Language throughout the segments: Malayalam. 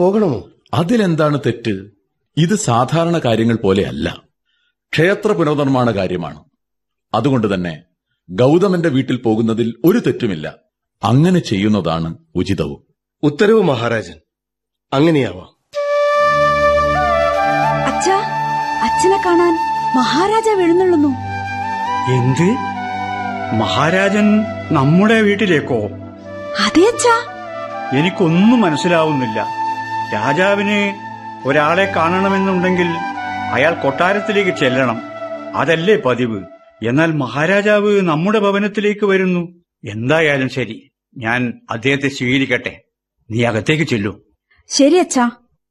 പോകണമോ? അതിലെന്താണ് തെറ്റ്? ഇത് സാധാരണ കാര്യങ്ങൾ പോലെയല്ല, ക്ഷേത്ര പുനർനിർമ്മാണ കാര്യമാണ്. അതുകൊണ്ട് തന്നെ ഗൗതമന്റെ വീട്ടിൽ പോകുന്നതിൽ ഒരു തെറ്റുമില്ല. അങ്ങനെ ചെയ്യുന്നതാണ് ഉചിതവും. ഉത്തരവ് മഹാരാജൻ, അങ്ങനെയാവാം. അച്ഛാ, അച്ഛനെ കാണാൻ മഹാരാജാവ് എഴുന്നള്ളുന്നു. എന്ത്? മഹാരാജൻ നമ്മുടെ വീട്ടിലേക്കോ? അതെ അച്ഛാ. എനിക്കൊന്നും മനസ്സിലാവുന്നില്ല. രാജാവിന് ഒരാളെ കാണണമെന്നുണ്ടെങ്കിൽ അയാൾ കൊട്ടാരത്തിലേക്ക് ചെല്ലണം, അതല്ലേ പതിവ്. എന്നാൽ മഹാരാജാവ് നമ്മുടെ ഭവനത്തിലേക്ക് വരുന്നു. എന്തായാലും ശരി, ഞാൻ അദ്ദേഹത്തെ സ്വീകരിക്കട്ടെ. നീ അകത്തേക്ക് ചെല്ലൂ. ശരി അച്ഛാ.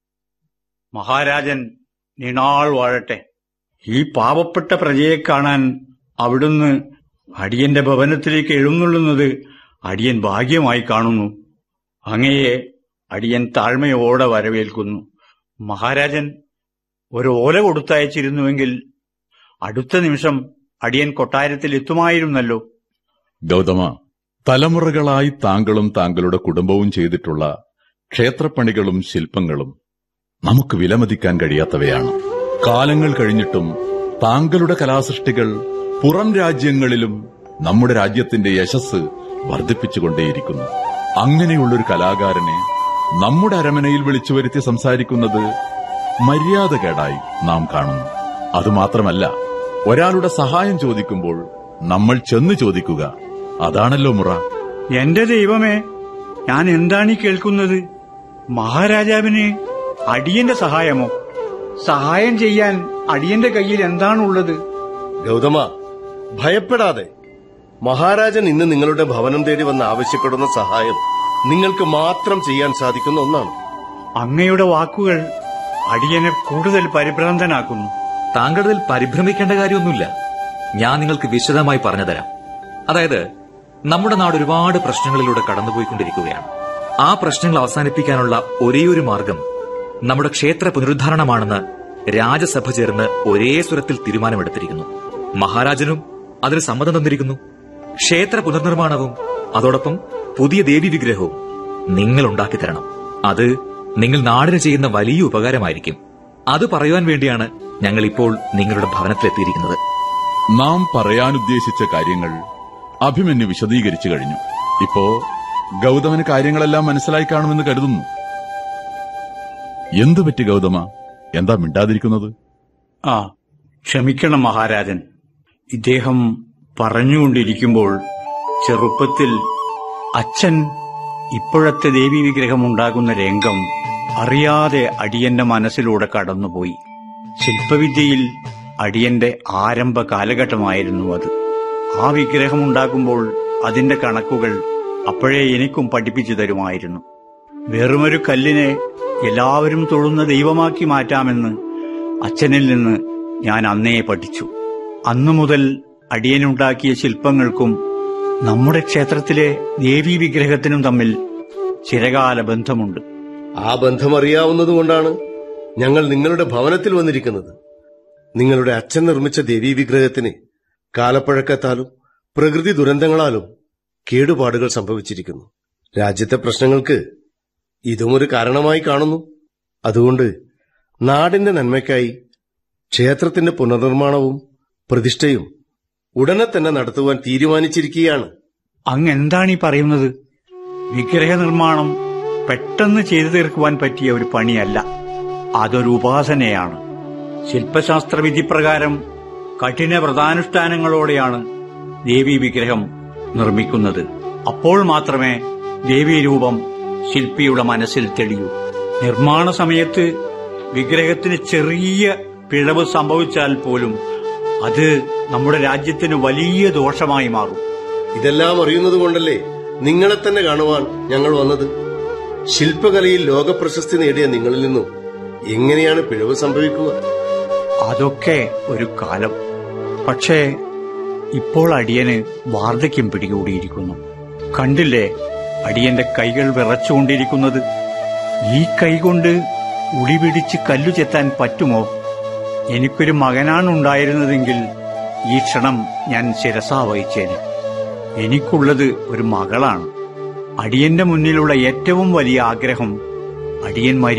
മഹാരാജൻ നീണാൾ വാഴട്ടെ. ഈ പാവപ്പെട്ട പ്രജയെ കാണാൻ അവിടുന്ന് അടിയന്റെ ഭവനത്തിലേക്ക് എഴുന്നള്ളുന്നത് അടിയൻ ഭാഗ്യമായി കാണുന്നു. അങ്ങയെ അടിയൻ താഴ്മയോടെ വരവേൽക്കുന്നു. മഹാരാജൻ ഒരു ഓല കൊടുത്തയച്ചിരുന്നുവെങ്കിൽ അടുത്ത നിമിഷം അടിയൻ കൊട്ടാരത്തിൽ എത്തുമായിരുന്നല്ലോ. ഗൗതമ, തലമുറകളായി താങ്കളും താങ്കളുടെ കുടുംബവും ചെയ്തിട്ടുള്ള ക്ഷേത്രപ്പണികളും ശില്പങ്ങളും നമുക്ക് വിലമതിക്കാൻ കഴിയാത്തവയാണ്. കാലങ്ങൾ കഴിഞ്ഞിട്ടും താങ്കളുടെ കലാസൃഷ്ടികൾ പുറം രാജ്യങ്ങളിലും നമ്മുടെ രാജ്യത്തിന്റെ യശസ് വർദ്ധിപ്പിച്ചുകൊണ്ടേയിരിക്കുന്നു. അങ്ങനെയുള്ളൊരു കലാകാരനെ നമ്മുടെ അരമനയിൽ വിളിച്ചു വരുത്തി സംസാരിക്കുന്നത് മര്യാദകേടായി നാം കാണുന്നു. അതുമാത്രമല്ല, ഒരാളുടെ സഹായം ചോദിക്കുമ്പോൾ നമ്മൾ ചെന്ന് ചോദിക്കുക, അതാണല്ലോ മുറ. എന്റെ ദൈവമേ, ഞാൻ എന്താണ് കേൾക്കുന്നത്? മഹാരാജാവിന് അടിയന്റെ സഹായമോ? സഹായം ചെയ്യാൻ അടിയന്റെ കയ്യിൽ എന്താണുള്ളത്? ഗൗതമ, ഭയപ്പെടാതെ. മഹാരാജൻ ഇന്ന് നിങ്ങളുടെ ഭവനം തേടി വന്ന് ആവശ്യപ്പെടുന്ന സഹായം നിങ്ങൾക്ക് മാത്രം ചെയ്യാൻ സാധിക്കുന്ന ഒന്നാണ്. അങ്ങയുടെ വാക്കുകൾ അടിയനെ കൂടുതൽ പരിഭ്രാന്തനാക്കുന്നു. താങ്കളിൽ പരിഭ്രമിക്കേണ്ട കാര്യമൊന്നുമില്ല. ഞാൻ നിങ്ങൾക്ക് വിശദമായി പറഞ്ഞുതരാം. അതായത്, നമ്മുടെ നാട് ഒരുപാട് പ്രശ്നങ്ങളിലൂടെ കടന്നുപോയിക്കൊണ്ടിരിക്കുകയാണ്. ആ പ്രശ്നങ്ങൾ അവസാനിപ്പിക്കാനുള്ള ഒരേയൊരു മാർഗം നമ്മുടെ ക്ഷേത്ര പുനരുദ്ധാരണമാണെന്ന് രാജസഭ ചേർന്ന് ഒരേ സ്വരത്തിൽ തീരുമാനമെടുത്തിരിക്കുന്നു. മഹാരാജനും അതിന് സമ്മതം തന്നിരിക്കുന്നു. ക്ഷേത്ര പുനർനിർമ്മാണവും അതോടൊപ്പം പുതിയ ദേവി വിഗ്രഹവും നിങ്ങൾ ഉണ്ടാക്കിത്തരണം. അത് നിങ്ങൾ നാടിന് ചെയ്യുന്ന വലിയ ഉപകാരമായിരിക്കും. അത് പറയുവാൻ വേണ്ടിയാണ് ഞങ്ങൾ ഇപ്പോൾ നിങ്ങളുടെ ഭവനത്തിലെത്തിയിരിക്കുന്നത്. നാം പറയാനുദ്ദേശിച്ച കാര്യങ്ങൾ അഭിമന്യു വിശദീകരിച്ചു കഴിഞ്ഞു. ഇപ്പോ ഗൗതമന് കാര്യങ്ങളെല്ലാം മനസ്സിലായി കാണുമെന്ന് കരുതുന്നു. എന്തുപറ്റി ഗൗതമ? എന്താ മിണ്ടാതിരിക്കുന്നത്? ക്ഷമിക്കണം മഹാരാജൻ. ഇദ്ദേഹം പറഞ്ഞുകൊണ്ടിരിക്കുമ്പോൾ ചെറുപ്പത്തിൽ അച്ഛൻ ഇപ്പോഴത്തെ ദേവീ വിഗ്രഹമുണ്ടാകുന്ന രംഗം അറിയാതെ അടിയന്റെ മനസ്സിലൂടെ കടന്നുപോയി. ശില്പവിദ്യയിൽ അടിയന്റെ ആരംഭ കാലഘട്ടമായിരുന്നു അത്. ആ വിഗ്രഹമുണ്ടാക്കുമ്പോൾ അതിന്റെ കണക്കുകൾ അപ്പോഴേ എനിക്കും പഠിപ്പിച്ചു തരുമായിരുന്നു. വെറുമൊരു കല്ലിനെ എല്ലാവരും തൊഴുന്ന ദൈവമാക്കി മാറ്റാമെന്ന് അച്ഛനിൽ നിന്ന് ഞാൻ അന്നേ പഠിച്ചു. അന്നു മുതൽ അടിയനുണ്ടാക്കിയ ശില്പങ്ങൾക്കും നമ്മുടെ ക്ഷേത്രത്തിലെ ദേവീ വിഗ്രഹത്തിനും തമ്മിൽ ചിരകാല ബന്ധമുണ്ട്. ആ ബന്ധം അറിയാവുന്നതുകൊണ്ടാണ് ഞങ്ങൾ നിങ്ങളുടെ ഭവനത്തിൽ വന്നിരിക്കുന്നത്. നിങ്ങളുടെ അച്ഛൻ നിർമ്മിച്ച ദേവീ വിഗ്രഹത്തിന് കാലപ്പഴക്കത്താലും പ്രകൃതി ദുരന്തങ്ങളാലും കേടുപാടുകൾ സംഭവിച്ചിരിക്കുന്നു. രാജ്യത്തെ പ്രശ്നങ്ങൾക്ക് ഇതും ഒരു കാരണമായി കാണുന്നു. അതുകൊണ്ട് നാടിന്റെ നന്മയ്ക്കായി ക്ഷേത്രത്തിന്റെ പുനർനിർമ്മാണവും പ്രതിഷ്ഠയും ഉടനെ തന്നെ നടത്തുവാൻ തീരുമാനിച്ചിരിക്കുകയാണ്. അങ്ങ് എന്താണ് ഈ പറയുന്നത്? വിഗ്രഹ നിർമ്മാണം പെട്ടെന്ന് ചെയ്തു തീർക്കുവാൻ പറ്റിയ ഒരു പണിയല്ല, അതൊരു ഉപാസനയാണ്. ശില്പശാസ്ത്ര വിധിപ്രകാരം കഠിന വ്രതാനുഷ്ഠാനങ്ങളോടെയാണ് ദേവീ വിഗ്രഹം നിർമ്മിക്കുന്നത്. അപ്പോൾ മാത്രമേ ദേവീരൂപം ശില്പിയുടെ മനസ്സിൽ തെളിയൂ. നിർമ്മാണ സമയത്ത് വിഗ്രഹത്തിന് ചെറിയ പിഴവ് സംഭവിച്ചാൽ പോലും അത് നമ്മുടെ രാജ്യത്തിന് വലിയ ദോഷമായി മാറും. ഇതെല്ലാം അറിയുന്നതുകൊണ്ടല്ലേ നിങ്ങളെ തന്നെ കാണുവാൻ ഞങ്ങൾ വന്നത്. ശില്പകലയിൽ ലോകപ്രശസ്തി നേടിയ നിങ്ങളിൽ നിന്നും എങ്ങനെയാണ് പിഴവ് സംഭവിക്കുക? അതൊക്കെ ഒരു കാലം. പക്ഷേ ഇപ്പോൾ അടിയന് വാർദ്ധക്യം പിടികൂടിയിരിക്കുന്നു. കണ്ടില്ലേ അടിയന്റെ കൈകൾ വിറച്ചുകൊണ്ടിരിക്കുന്നത്? ഈ കൈകൊണ്ട് ഉളി പിടിച്ച് കല്ലു ചെത്താൻ പറ്റുമോ? എനിക്കൊരു മകനാണുണ്ടായിരുന്നതെങ്കിൽ ഈ ക്ഷണം ഞാൻ ശിരസാ വഹിച്ചേനെ. എനിക്കുള്ളത് ഒരു മകളാണ്. അടിയന്റെ മുന്നിലുള്ള ഏറ്റവും വലിയ ആഗ്രഹം അടിയൻ